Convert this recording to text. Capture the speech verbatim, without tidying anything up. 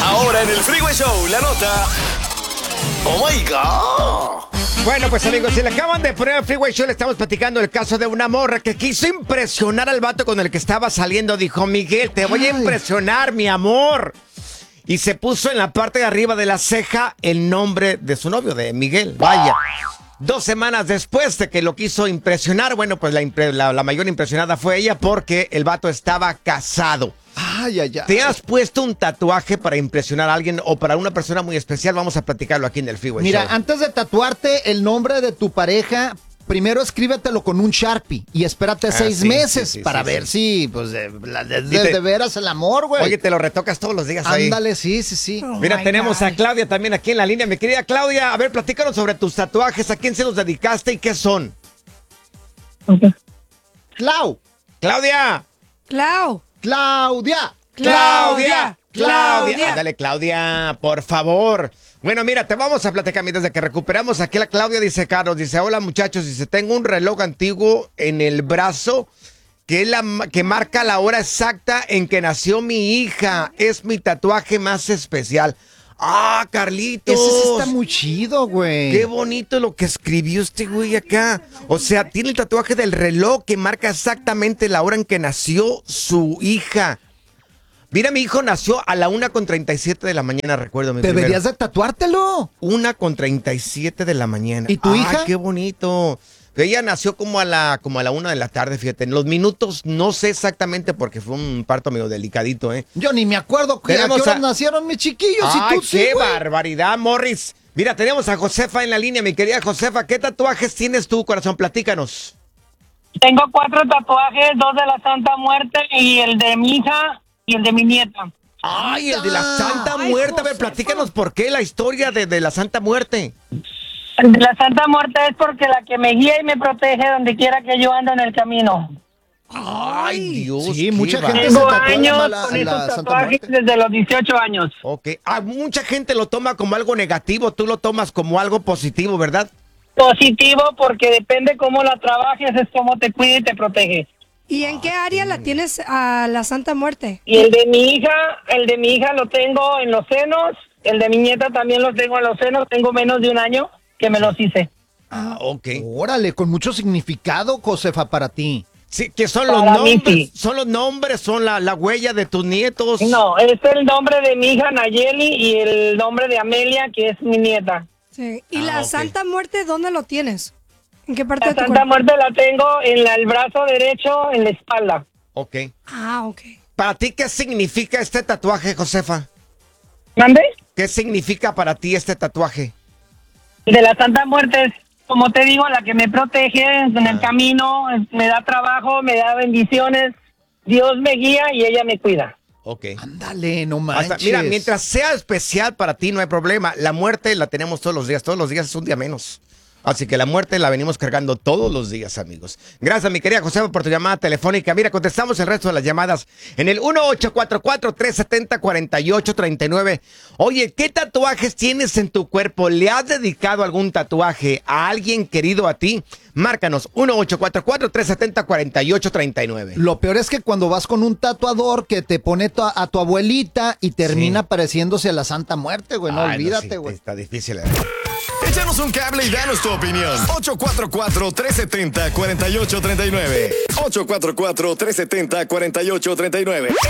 Ahora en el Freeway Show, la nota. Oh my God. Bueno, pues amigos, si le acaban de poner al Freeway Show, le estamos platicando el caso de una morra que quiso impresionar al vato con el que estaba saliendo. Dijo, Miguel, te voy a impresionar, mi amor. Y se puso en la parte de arriba de la ceja el nombre de su novio, de Miguel. Vaya. Dos semanas después de que lo quiso impresionar, bueno, pues la, impre la, la mayor impresionada fue ella porque el vato estaba casado. Ay, ay, ay. ¿Te has puesto un tatuaje para impresionar a alguien o para una persona muy especial? Vamos a platicarlo aquí en el Freeway Mira, Show. antes de tatuarte el nombre de tu pareja, primero escríbetelo con un Sharpie y espérate ah, seis sí, meses sí, sí, para sí, ver sí. si, pues, de, de, de, te, de veras el amor, güey. Oye, te lo retocas todos los días ahí. Ándale, sí, sí, sí. Oh, Mira, tenemos God. a Claudia también aquí en la línea. Mi querida Claudia, a ver, platícanos sobre tus tatuajes. ¿A quién se los dedicaste y qué son? Okay. Clau. Claudia. Clau. Claudia. Claudia. Claudia. Dale, Claudia, por favor. Bueno, mira, te vamos a platicar desde que recuperamos aquí la Claudia, dice Carlos, dice, hola muchachos, dice, tengo un reloj antiguo en el brazo que, es la, que marca la hora exacta en que nació mi hija. Es mi tatuaje más especial. Ah, Carlitos. Ese sí está muy chido, güey. Qué bonito lo que escribió este güey acá. O sea, tiene el tatuaje del reloj que marca exactamente la hora en que nació su hija. Mira, mi hijo nació a la una con treinta y siete de la mañana, recuerdo. Mi Deberías primero. de tatuártelo. una con treinta y siete de la mañana. ¿Y tu ah, hija? Qué bonito. Ella nació como a la como a la una de la tarde, fíjate. En los minutos no sé exactamente porque fue un parto medio delicadito, ¿eh? Yo ni me acuerdo que a qué horas a... nacieron mis chiquillos. Ay, y tú, qué sí, barbaridad, Morris. Mira, tenemos a Josefa en la línea, mi querida Josefa. ¿Qué tatuajes tienes tú, corazón? Platícanos. Tengo cuatro tatuajes, dos de la Santa Muerte y el de mi hija y el de mi nieta. Ay, el de la Santa Muerte. Ay, a ver, platícanos por qué la historia de, de la Santa Muerte. El de la Santa Muerte es porque la que me guía y me protege donde quiera que yo ando en el camino. Ay, Dios. Sí, mucha gente se Tengo años la, con esos tatuajes desde los dieciocho años. Ok. Ah, mucha gente lo toma como algo negativo, tú lo tomas como algo positivo, ¿verdad? Positivo porque depende cómo la trabajes, es cómo te cuida y te protege. ¿Y en qué área la tienes a la Santa Muerte? Y el de mi hija, el de mi hija lo tengo en los senos, el de mi nieta también lo tengo en los senos, tengo menos de un año que me los hice. Ah, ok. Órale, con mucho significado, Josefa, para ti. Sí, que son los para nombres, mí, sí. son los nombres, son la, la huella de tus nietos. No, es el nombre de mi hija Nayeli y el nombre de Amelia, que es mi nieta. Sí. ¿Y ah, la okay. Santa Muerte dónde lo tienes? ¿En qué parte la de tu Santa cuerpo? Muerte la tengo en la, el brazo derecho, en la espalda. Ok. Ah, ok. ¿Para ti qué significa este tatuaje, Josefa? ¿Mande? ¿Qué significa para ti este tatuaje? De la Santa Muerte es, como te digo, la que me protege en ah. el camino, me da trabajo, me da bendiciones, Dios me guía y ella me cuida. Ok. Ándale, no manches. Hasta, mira, mientras sea especial para ti no hay problema. La muerte la tenemos todos los días, todos los días es un día menos. Así que la muerte la venimos cargando todos los días, amigos. Gracias, mi querida Josefa, por tu llamada telefónica. Mira, contestamos el resto de las llamadas en el uno ocho cuatro cuatro, tres siete cero, cuatro ocho tres nueve. Oye, ¿qué tatuajes tienes en tu cuerpo? ¿Le has dedicado algún tatuaje a alguien querido a ti? Márcanos uno ocho cuatro cuatro, tres siete cero, cuatro ocho tres nueve. Lo peor es que cuando vas con un tatuador que te pone tu, a tu abuelita y termina sí. pareciéndose a la Santa Muerte, güey. No, Ay, olvídate, güey. No, sí, está difícil, ¿eh? Échanos un cable y danos tu opinión. ocho cuatro cuatro, tres siete cero, cuatro ocho tres nueve. ocho cuatro cuatro, tres siete cero, cuatro ocho tres nueve.